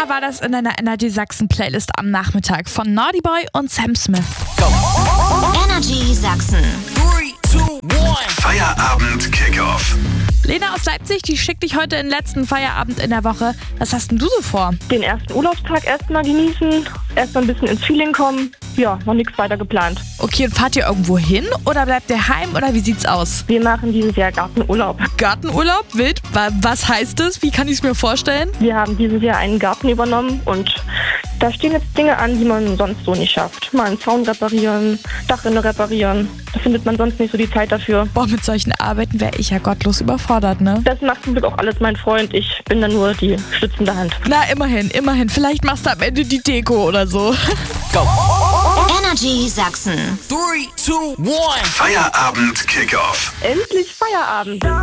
Lena war das in deiner Energy Sachsen Playlist am Nachmittag von Naughty Boy und Sam Smith. Energy Sachsen. 3, 2, 1. Feierabend Kickoff. Lena aus Leipzig, die schickt dich heute in den letzten Feierabend in der Woche. Was hast denn du so vor? Den ersten Urlaubstag erstmal genießen, erstmal ein bisschen ins Feeling kommen. Ja, noch nichts weiter geplant. Okay, und fahrt ihr irgendwo hin oder bleibt ihr heim oder wie sieht's aus? Wir machen dieses Jahr Gartenurlaub. Gartenurlaub? Wild? Was heißt das? Wie kann ich es mir vorstellen? Wir haben dieses Jahr einen Garten übernommen und da stehen jetzt Dinge an, die man sonst so nicht schafft. Mal einen Zaun reparieren, Dachrinne reparieren. Da findet man sonst nicht so die Zeit dafür. Boah, mit solchen Arbeiten wäre ich ja gottlos überfordert, ne? Das macht zum Glück auch alles mein Freund. Ich bin dann nur die stützende Hand. Na, immerhin. Vielleicht machst du am Ende die Deko oder so. Energy Sachsen. 3, 2, 1. Feierabend Kickoff. Endlich Feierabend.